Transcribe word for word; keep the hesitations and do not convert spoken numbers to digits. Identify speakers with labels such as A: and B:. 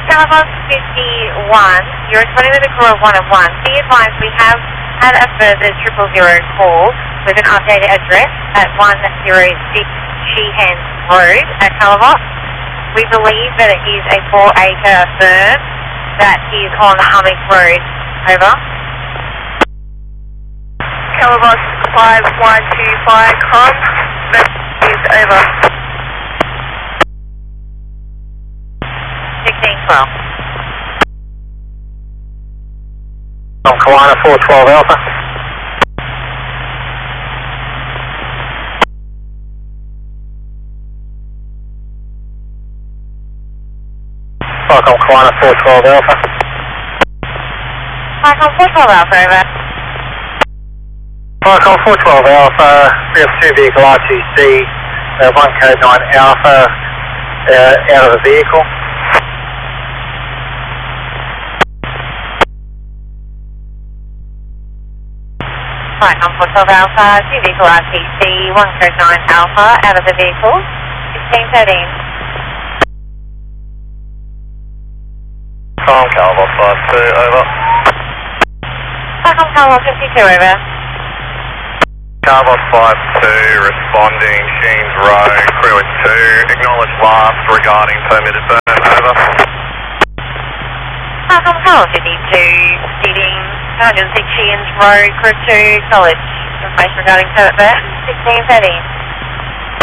A: Calabos fifty-one, you're responding with a call of one of one. Be advised we have had a further triple zero call with an updated address at one zero six Sheehan Road at Calabos. We believe that it is a four acre firm that is on Hummock Road. Over.
B: Calabos five one two five, com. That is over.
A: sixteen twelve.
C: On Kiwana four twelve Alpha. Falcon Kiwana four twelve Alpha.
A: Falcon four twelve Alpha, over.
C: Falcon four twelve Alpha, we have two vehicle R T C, uh, one code nine Alpha, uh, out of the vehicle.
A: Falcon four twelve Alpha, two vehicle R T C, one code nine Alpha, out of the vehicle, sixteen thirteen.
C: Falcon Calabos five two, over.
A: Falcon Calabos fifty-two, over.
C: Calabos five two, responding, Sheens Road, Crew two, acknowledge last regarding permitted burn, over.
A: Falcon Calabos fifty-two, proceeding one oh six Sheens Road, Crew two, College. Information regarding permit burn, sixteen thirteen.